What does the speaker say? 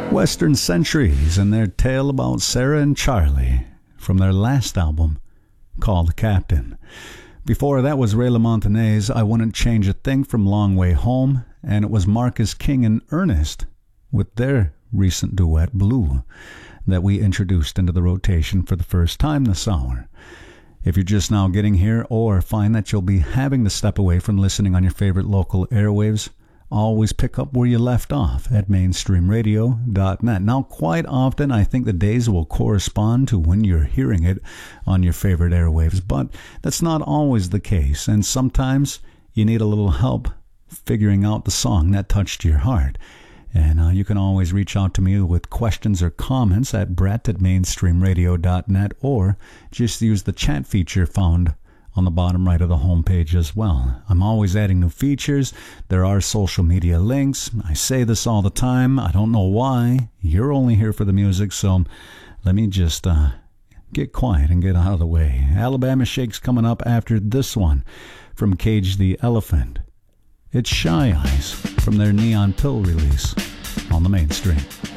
Western Centuries and their tale about Sarah and Charlie from their last album called Captain. Before that was Ray LaMontagnay's I Wouldn't Change a Thing from Long Way Home, and it was Marcus King and Ernest with their recent duet Blue that we introduced into the rotation for the first time this hour. If you're just now getting here or find that you'll be having to step away from listening on your favorite local airwaves, always pick up where you left off at mainstreamradio.net. Now, quite often, I think the days will correspond to when you're hearing it on your favorite airwaves, but that's not always the case, and sometimes you need a little help figuring out the song that touched your heart. And you can always reach out to me with questions or comments at brett@mainstreamradio.net, or just use the chat feature found on the bottom right of the homepage as well. I'm always adding new features. There are social media links. I say this all the time. I don't know why. You're only here for the music, so let me just get quiet and get out of the way. Alabama Shake's coming up after this one from Cage the Elephant. It's Shy Eyes from their Neon Pill release on the Mainstream.